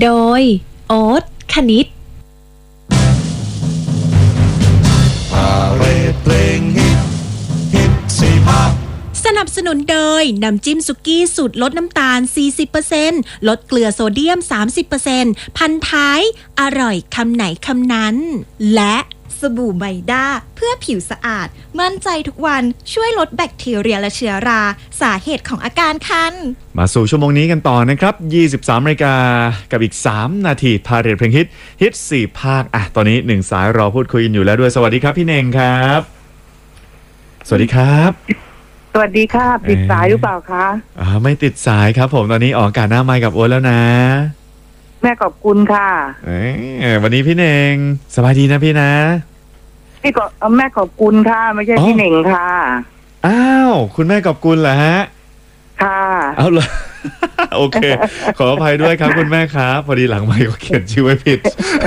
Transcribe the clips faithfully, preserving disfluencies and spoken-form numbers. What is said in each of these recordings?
โดยโอ๊ตคณิตพาเรดเพลงฮิตฮิตสี่ภาคสนับสนุนโดยน้ำจิ้มสุกี้สูตรลดน้ำตาล สี่สิบเปอร์เซ็นต์ ลดเกลือโซเดียม สามสิบเปอร์เซ็นต์ พันท้ายอร่อยคำไหนคำนั้นและสบู่ไมด้าเพื่อผิวสะอาดมั่นใจทุกวันช่วยลดแบคทีเรียและเชื้อราสาเหตุของอาการคันมาสู่ชั่วโมงนี้กันต่อนะครับยี่สิบสามนาฬิกากับอีกสามนาทีพาเรดเพลงฮิตฮิตสี่ภาคอ่ะตอนนี้หนึ่งสายรอพูดคุยกันอยู่แล้วด้วยสวัสดีครับพี่เน่งครับสวัสดีครับสวัสดีค่ะติดสายหรือเปล่าคะอ่าไม่ติดสายครับผมตอนนี้ออกอากาศหน้าไมค์กับโอ๊ตแล้วนะแม่ขอบคุณค่ะเอ้ยวันนี้พี่เน่งสบายดีนะพี่นะพี่ก็แม่ขอบคุณค่ะไม่ใช่พี่เน่งค่ะอ้าวคุณแม่ขอบคุณเหรอฮะค่ะเอาเลย โอเคขออภัยด้วยครับคุณแม่ครับพอดีหลังไมค์เขาเขียนชื่อไว้ผิด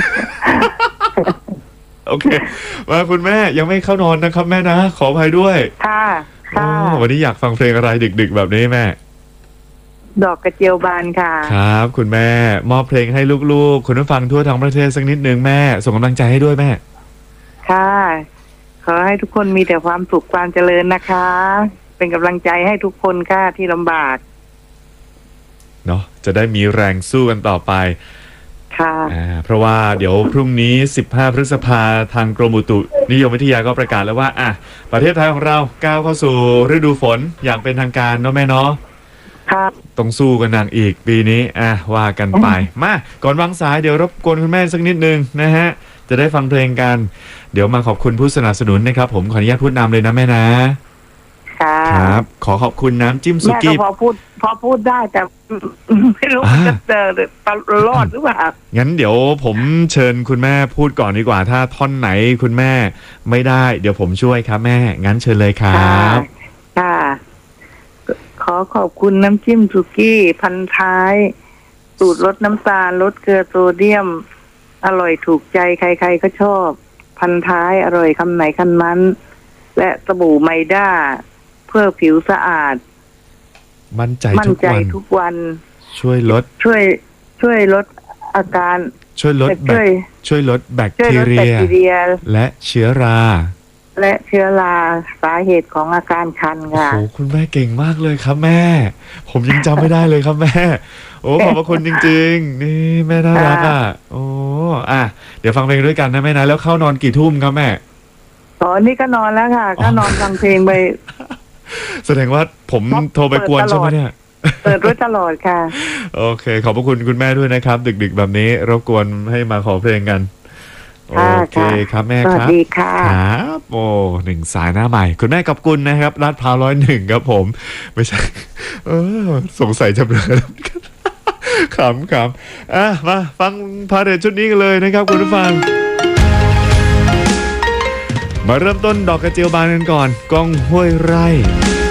โอเคว่าคุณแม่ยังไม่เข้านอนนะครับแม่นะขออภัยด้วยค่ะค่ะวันนี้อยากฟังเพลงอะไรดึกๆแบบนี้แม่ดอกกระเจียวบานค่ะครับคุณแม่มอบเพลงให้ลูกๆคุณผู้ฟังทั่วทั้งประเทศสักนิดนึงแม่ส่งกำลังใจให้ด้วยแม่ค่ะขอให้ทุกคนมีแต่ความสุขความเจริญนะคะเป็นกำลังใจให้ทุกคนค่ะที่ลำบากเนาะจะได้มีแรงสู้กันต่อไปค่ะอ่าเพราะว่าเดี๋ยวพรุ่งนี้สิบห้าพฤษภาทางกรมอุตุนิยมวิทยาก็ประกาศแล้วว่าอ่ะประเทศไทยของเราก้าวเข้าสู่ฤดูฝนอย่างเป็นทางการเนาะแม่เนาะครับต้องสู้กันหนักอีกปีนี้อ่ะว่ากันไปมาก่อนวางสายเดี๋ยวรบกวนคุณแม่สักนิดนึงนะฮะจะได้ฟังเพลงกันเดี๋ยวมาขอบคุณผู้สนับสนุนนะครับผมขออนุญาตพูดนำเลยนะแม่นะครับขอขอบคุณน้ำจิ้มสุกี้แม่ก็พอพูดพอพูดได้แต่ไม่รู้จะเจอตลอดหรือเปล่างั้นเดี๋ยวผมเชิญคุณแม่พูดก่อนดีกว่าถ้าท่อนไหนคุณแม่ไม่ได้เดี๋ยวผมช่วยครับแม่งั้นเชิญเลยครับค่ะขอขอบคุณน้ำจิ้มสุกี้พันท้ายสูตรลดน้ำตาลลดเกลือโซเดียมอร่อยถูกใจใครๆก็ชอบพันท้ายอร่อยคำไหนคำนั้นและสบู่ไมด้าเพื่อผิวสะอาดมั่นใจมั่นใจทุกวันช่วยลดช่วยช่วยลดอาการช่วยลดช่วยช่วยลดแบคทีเรียและเชื้อราและเชื้อราสาเหตุของอาการคันค่ะโอ้คุณแม่เก่งมากเลยครับแม่ผมยังจำไม่ได้เลยครับแม่โอ้ขอบพระคุณจริงๆนี่แม่น่ารักอ่ะโอ้อ่ะเดี๋ยวฟังเพลงด้วยกันนะแม่นะแล้วเข้านอนกี่ทุ่มครับแม่อ๋อนี่ก็นอนแล้วค่ะก็นอนฟังเพลงไปแสดงว่าผมโทรไปกวนใช่ไหมเนี่ยเปิดรู้ตลอดค่ะโอเคขอบพระคุณคุณแม่ด้วยนะครับดึกๆแบบนี้รบกวนให้มาขอเพลงกันโอเคครับแม่ครับสวัสดีค่ะครับโอ้หนึ่งสายหน้าใหม่คุณแม่กับกุลนะครับลาดพร้าวร้อยหนึ่งครับผมไม่ใช่เออสงสัยจะเบลอขำขำอ่ะมาฟังพาเรดชุดนี้กันเลยนะครับคุณผู้ฟังมาเริ่มต้นดอกกระเจียวบานกันก่อนก้องห้วยไร่